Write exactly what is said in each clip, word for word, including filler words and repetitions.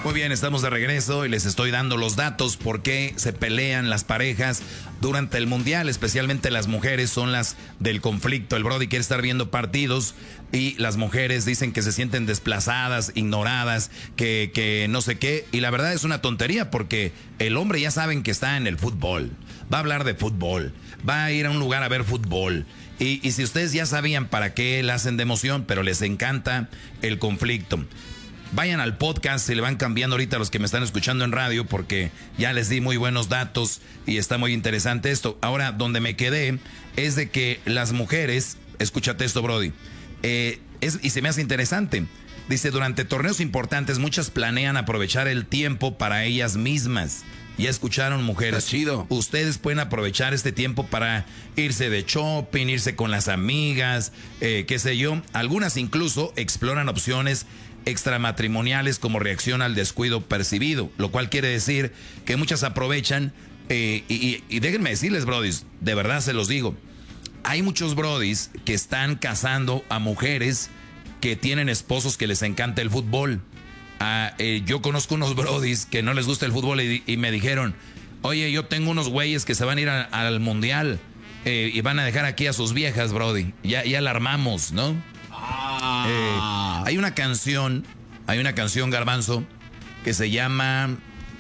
Muy bien, estamos de regreso y les estoy dando los datos por qué se pelean las parejas durante el mundial, especialmente las mujeres son las del conflicto. El Brody quiere estar viendo partidos y las mujeres dicen que se sienten desplazadas, ignoradas, que, que no sé qué. Y la verdad es una tontería porque el hombre ya saben que está en el fútbol, va a hablar de fútbol, va a ir a un lugar a ver fútbol. Y, y si ustedes ya sabían para qué la hacen de emoción, pero les encanta el conflicto. Vayan al podcast y le van cambiando ahorita a los que me están escuchando en radio porque ya les di muy buenos datos y está muy interesante esto. Ahora, donde me quedé es de que las mujeres, escúchate esto, Brody, eh, es, y se me hace interesante. Dice, durante torneos importantes muchas planean aprovechar el tiempo para ellas mismas. Ya escucharon, mujeres. Está chido. Ustedes pueden aprovechar este tiempo para irse de shopping, irse con las amigas, eh, qué sé yo. Algunas incluso exploran opciones extramatrimoniales como reacción al descuido percibido, lo cual quiere decir que muchas aprovechan, eh, y, y, y déjenme decirles, brodis, de verdad se los digo, hay muchos brodis que están casando a mujeres que tienen esposos que les encanta el fútbol. Ah, eh, yo conozco unos brodis que no les gusta el fútbol y, y me dijeron, oye, yo tengo unos güeyes que se van a ir a, al mundial eh, y van a dejar aquí a sus viejas, brody, ya, ya la armamos, ¿no? Ah. Eh, hay una canción, hay una canción, Garbanzo, que se llama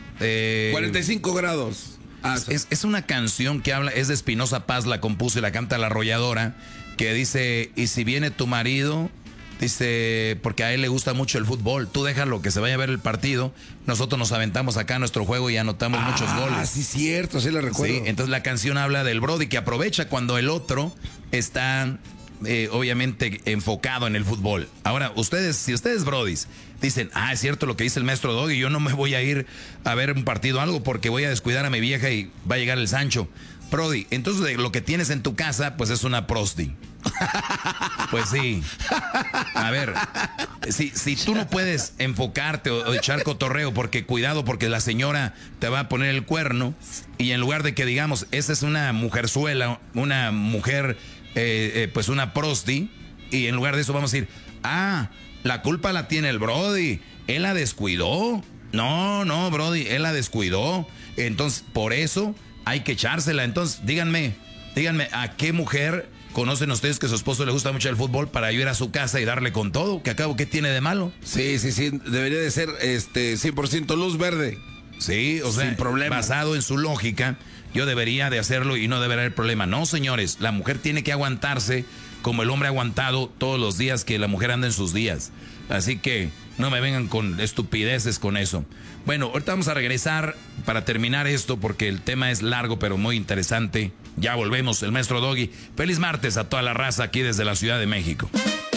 eh, cuarenta y cinco grados. Ah, es, es una canción que habla, es de Espinosa Paz, la compuso y la canta La Arrolladora, que dice, y si viene tu marido, dice, porque a él le gusta mucho el fútbol, tú déjalo que se vaya a ver el partido, nosotros nos aventamos acá nuestro juego y anotamos ah, muchos goles. Ah, sí, cierto, sí lo recuerdo. Sí, entonces la canción habla del brody que aprovecha cuando el otro está... Eh, obviamente enfocado en el fútbol. Ahora, ustedes, si ustedes, brodis, dicen, ah, es cierto lo que dice el maestro Doggy, yo no me voy a ir a ver un partido o algo porque voy a descuidar a mi vieja y va a llegar el Sancho. Brody, entonces lo que tienes en tu casa, pues es una prosti. Pues sí. A ver, si, si tú no puedes enfocarte o, o echar cotorreo, porque cuidado, porque la señora te va a poner el cuerno, y en lugar de que digamos, esa es una mujerzuela, una mujer... Eh, eh, pues una prosti, y en lugar de eso vamos a decir, ah, la culpa la tiene el brody, él la descuidó. No, no, brody, él la descuidó. Entonces, por eso hay que echársela. Entonces, díganme, díganme, ¿a qué mujer conocen ustedes que a su esposo le gusta mucho el fútbol para ir a su casa y darle con todo? ¿Que acabo qué tiene de malo? Sí, sí, sí, debería de ser este cien por ciento luz verde. Sí, o sea, sin problema. Basado en su lógica, yo debería de hacerlo y no debería haber problema. No, señores, la mujer tiene que aguantarse como el hombre ha aguantado todos los días que la mujer anda en sus días. Así que no me vengan con estupideces con eso. Bueno, ahorita vamos a regresar para terminar esto porque el tema es largo pero muy interesante. Ya volvemos, el maestro Doggy. Feliz martes a toda la raza aquí desde la Ciudad de México.